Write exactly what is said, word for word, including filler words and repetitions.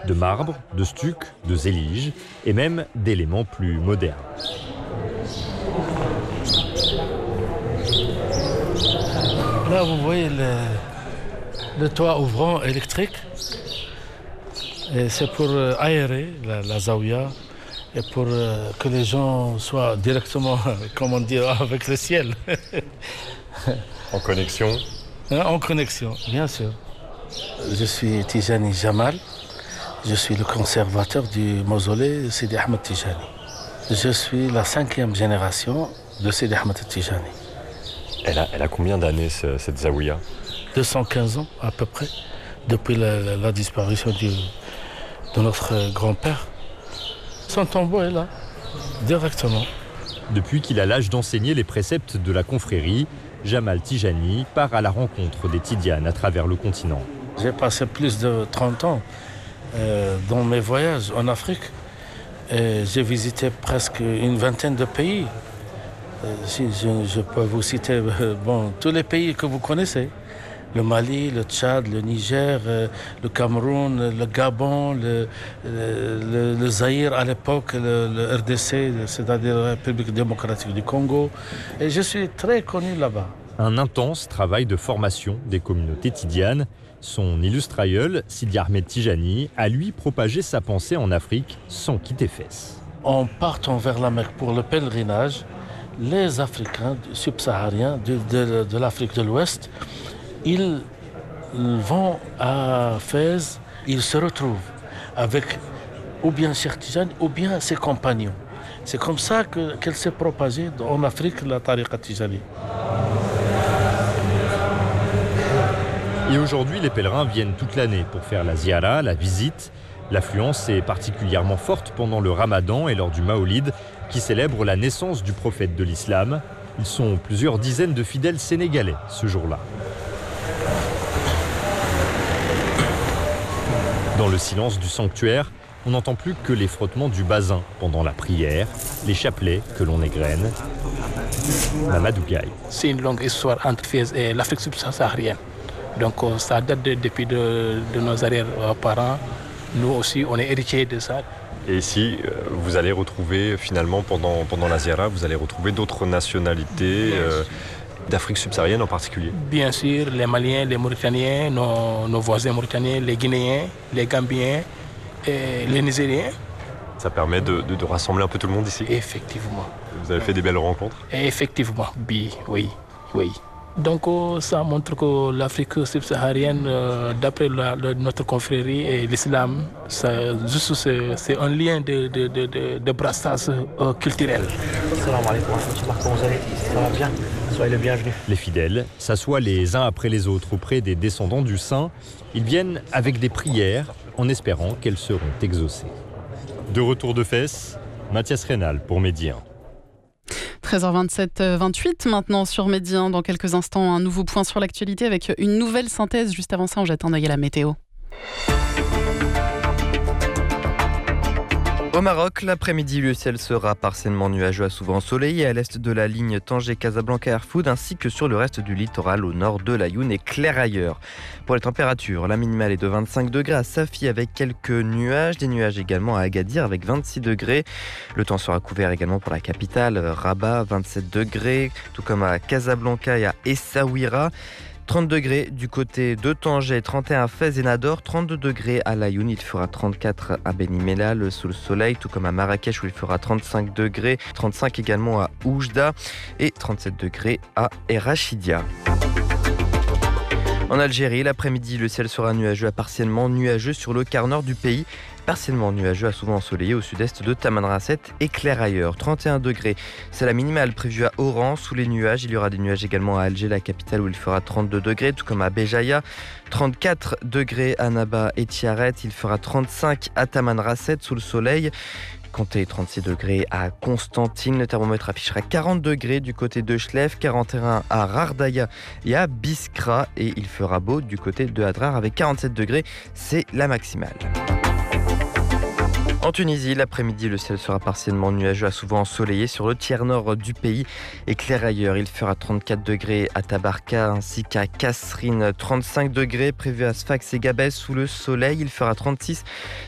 de marbre, de stuc, de zélige et même d'éléments plus modernes. Là, vous voyez le, le toit ouvrant électrique. Et c'est pour aérer la, la zaouia et pour euh, que les gens soient directement, comment dire, avec le ciel. En connexion. En connexion, bien sûr. Je suis Tijani Jamal. Je suis le conservateur du mausolée Sidi Ahmed Tijani. Je suis la cinquième génération de Sidi Ahmed Tijani. Elle a, elle a combien d'années, ce, cette zaouia? deux cent quinze ans à peu près, depuis la, la, la disparition du, de notre grand-père. Son tombeau est là, directement. Depuis qu'il a l'âge d'enseigner les préceptes de la confrérie, Jamal Tijani part à la rencontre des Tidianes à travers le continent. J'ai passé plus de trente ans euh, dans mes voyages en Afrique. Et j'ai visité presque une vingtaine de pays. Euh, si je, je peux vous citer euh, bon, tous les pays que vous connaissez. Le Mali, le Tchad, le Niger, euh, le Cameroun, le Gabon, le, le, le, le Zaïre à l'époque, le, le R D C, c'est-à-dire la République démocratique du Congo. Et je suis très connu là-bas. Un intense travail de formation des communautés tidianes. Son illustre aïeul, Sidi Ahmed Tijani, a lui propagé sa pensée en Afrique sans quitter Fès. En partant vers la Mecque pour le pèlerinage, les Africains subsahariens de, de, de l'Afrique de l'Ouest, ils vont à Fès, ils se retrouvent avec ou bien Cheikh Tijani ou bien ses compagnons. C'est comme ça que, qu'elle s'est propagée en Afrique, la tariqa Tijani. Et aujourd'hui, les pèlerins viennent toute l'année pour faire la ziara, la visite. L'affluence est particulièrement forte pendant le Ramadan et lors du Maolid, qui célèbre la naissance du prophète de l'islam. Ils sont plusieurs dizaines de fidèles sénégalais ce jour-là. Dans le silence du sanctuaire, on n'entend plus que les frottements du basin pendant la prière, les chapelets que l'on égrène. Mamadou Gaye. C'est une longue histoire entre Fès et l'Afrique subsaharienne. Donc ça date de, depuis de, de nos arrière-parents. Nous aussi, on est héritiers de ça. Et ici, vous allez retrouver finalement, pendant, pendant la ziara, vous allez retrouver d'autres nationalités euh, d'Afrique subsaharienne en particulier. Bien sûr, les Maliens, les Mauritaniens, nos, nos voisins mauritaniens, les Guinéens, les Gambiens, et les Nigériens. Ça permet de, de, de rassembler un peu tout le monde ici. Effectivement. Vous avez fait des belles rencontres. Effectivement, oui, oui, oui. Donc ça montre que l'Afrique subsaharienne, euh, d'après la, la, notre confrérie et l'islam, ça, juste c'est, c'est un lien de, de, de, de, de brassage euh, culturel. Salam alaikum, comment vous allez? Ça va bien? Soyez le bienvenu. Les fidèles s'assoient les uns après les autres auprès des descendants du saint. Ils viennent avec des prières en espérant qu'elles seront exaucées. De retour de Fès, Mathias Rénal pour Médien. treize heures vingt-sept vingt-huit maintenant sur Médien. Dans quelques instants, un nouveau point sur l'actualité avec une nouvelle synthèse. Juste avant ça, on jette un œil à la météo. Au Maroc, l'après-midi, le ciel sera partiellement nuageux à souvent ensoleillé à l'est de la ligne Tanger-Casablanca-Erfoud ainsi que sur le reste du littoral au nord de l'Aïoun et clair ailleurs. Pour les températures, la minimale est de vingt-cinq degrés à Safi avec quelques nuages, des nuages également à Agadir avec vingt-six degrés. Le temps sera couvert également pour la capitale, Rabat, vingt-sept degrés, tout comme à Casablanca et à Essaouira. trente degrés du côté de Tanger, trente et un à Fès et Nador, trente-deux degrés à Laayoune, il fera trente-quatre à Beni Mellal sous le soleil, tout comme à Marrakech où il fera trente-cinq degrés, trente-cinq également à Oujda et trente-sept degrés à Erachidia. En Algérie, l'après-midi, le ciel sera nuageux à partiellement nuageux sur le quart nord du pays. Partiellement nuageux à souvent ensoleillé au sud-est de Tamanrasset et clair ailleurs. trente et un degrés, c'est la minimale prévue à Oran. Sous les nuages, il y aura des nuages également à Alger, la capitale, où il fera trente-deux degrés, tout comme à Béjaïa. trente-quatre degrés à Naba et Tiaret. Il fera trente-cinq à Tamanrasset sous le soleil. Comptez trente-six degrés à Constantine. Le thermomètre affichera quarante degrés du côté de Chlef, quarante et un à Rardaya et à Biskra. Et il fera beau du côté de Hadrar avec quarante-sept degrés. C'est la maximale. En Tunisie, l'après-midi, le ciel sera partiellement nuageux à souvent ensoleillé sur le tiers nord du pays et clair ailleurs. Il fera trente-quatre degrés à Tabarka ainsi qu'à Kasserine, trente-cinq degrés prévus à Sfax et Gabès sous le soleil. Il fera trente-six